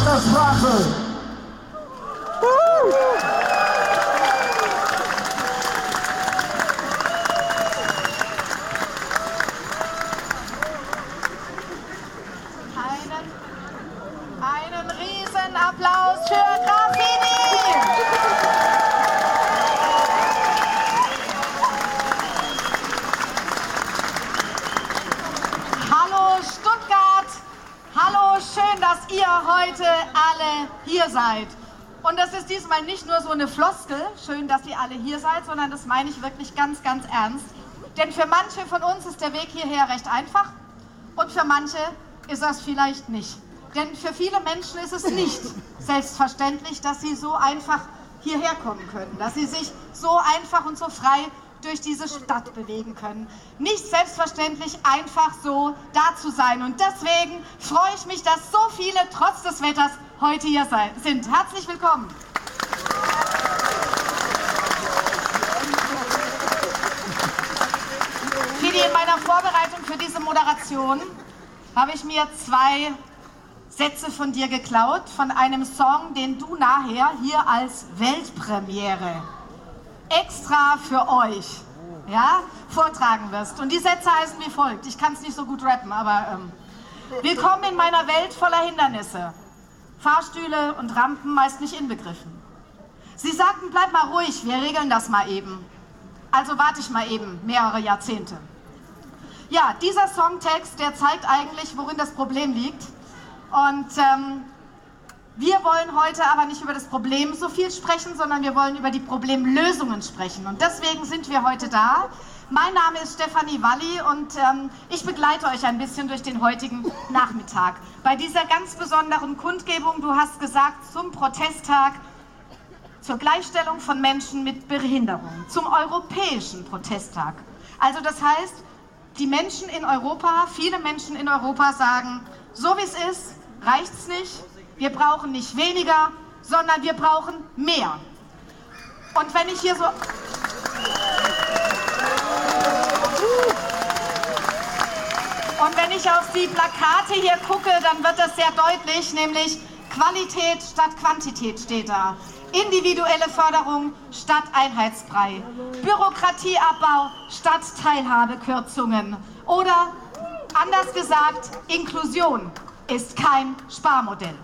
der Sprache. Einen Riesenapplaus für Graffiti! Hallo Stuttgart! Hallo, schön, dass ihr heute alle hier seid. Und das ist diesmal nicht nur so eine Floskel, schön, dass ihr alle hier seid, sondern das meine ich wirklich ganz, ganz ernst. Denn für manche von uns ist der Weg hierher recht einfach und für manche ist das vielleicht nicht. Denn für viele Menschen ist es nicht selbstverständlich, dass sie so einfach hierher kommen können, dass sie sich so einfach und so frei durch diese Stadt bewegen können. Nicht selbstverständlich einfach so da zu sein. Und deswegen freue ich mich, dass so viele trotz des Wetters heute hier sind. Herzlich willkommen. Fidi, in meiner Vorbereitung für diese Moderation habe ich mir 2 Sätze von dir geklaut, von einem Song, den du nachher hier als Weltpremiere extra für euch vortragen wirst. Und die Sätze heißen wie folgt. Ich kann es nicht so gut rappen, aber willkommen in meiner Welt voller Hindernisse. Fahrstühle und Rampen meist nicht inbegriffen. Sie sagten, bleib mal ruhig, wir regeln das mal eben. Also warte ich mal eben mehrere Jahrzehnte. Ja, dieser Songtext, der zeigt eigentlich, worin das Problem liegt. Und wir wollen heute aber nicht über das Problem so viel sprechen, sondern wir wollen über die Problemlösungen sprechen. Und deswegen sind wir heute da. Mein Name ist Stefanie Walli und ich begleite euch ein bisschen durch den heutigen Nachmittag. Bei dieser ganz besonderen Kundgebung, du hast gesagt, zum Protesttag zur Gleichstellung von Menschen mit Behinderung, zum europäischen Protesttag. Also das heißt, die Menschen in Europa, viele Menschen in Europa sagen, so wie es ist, reicht's nicht. Wir brauchen nicht weniger, sondern wir brauchen mehr. Und wenn ich hier so... Und wenn ich auf die Plakate hier gucke, dann wird das sehr deutlich, nämlich Qualität statt Quantität steht da. Individuelle Förderung statt Einheitsbrei. Bürokratieabbau statt Teilhabekürzungen. Oder anders gesagt, Inklusion ist kein Sparmodell.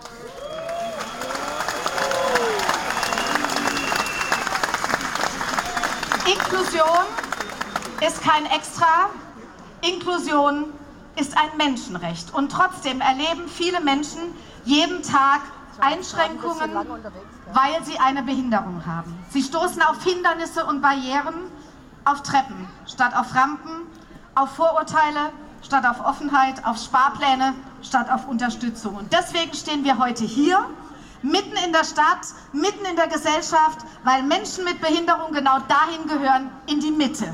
Inklusion ist kein Extra, Inklusion ist ein Menschenrecht. Und trotzdem erleben viele Menschen jeden Tag Einschränkungen, weil sie eine Behinderung haben. Sie stoßen auf Hindernisse und Barrieren, auf Treppen statt auf Rampen, auf Vorurteile statt auf Offenheit, auf Sparpläne statt auf Unterstützung. Und deswegen stehen wir heute hier, mitten in der Stadt, mitten in der Gesellschaft, weil Menschen mit Behinderung genau dahin gehören, in die Mitte.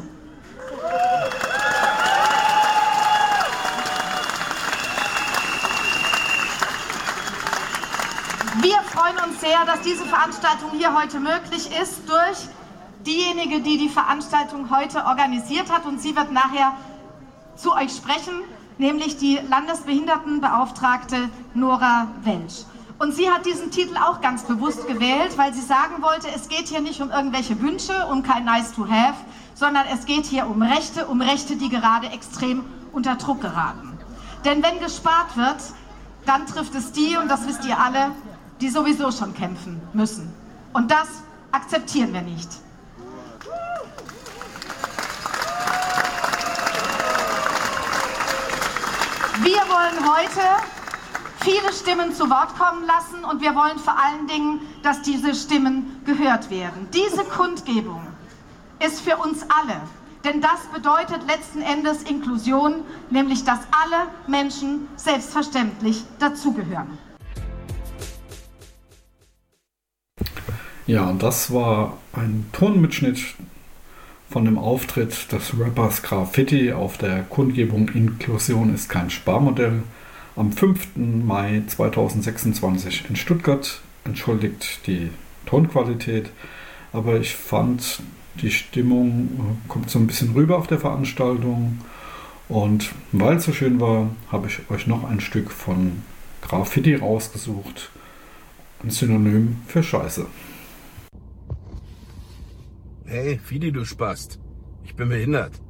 Wir freuen uns sehr, dass diese Veranstaltung hier heute möglich ist durch diejenige, die die Veranstaltung heute organisiert hat, und sie wird nachher zu euch sprechen, nämlich die Landesbehindertenbeauftragte Nora Welsch. Und sie hat diesen Titel auch ganz bewusst gewählt, weil sie sagen wollte, es geht hier nicht um irgendwelche Wünsche, um kein Nice to have, sondern es geht hier um Rechte, die gerade extrem unter Druck geraten. Denn wenn gespart wird, dann trifft es die, und das wisst ihr alle, die sowieso schon kämpfen müssen. Und das akzeptieren wir nicht. Wir wollen heute viele Stimmen zu Wort kommen lassen, und wir wollen vor allen Dingen, dass diese Stimmen gehört werden. Diese Kundgebung ist für uns alle, denn das bedeutet letzten Endes Inklusion, nämlich dass alle Menschen selbstverständlich dazugehören. Ja, und das war ein Tonmitschnitt von dem Auftritt des Rappers Graffiti auf der Kundgebung Inklusion ist kein Sparmodell am 5. Mai 2026 in Stuttgart. Entschuldigt die Tonqualität, aber ich fand, die Stimmung kommt so ein bisschen rüber auf der Veranstaltung, und weil es so schön war, habe ich euch noch ein Stück von Graffiti rausgesucht. Ein Synonym für Scheiße. Hey, Fidi, du Spast. Ich bin behindert.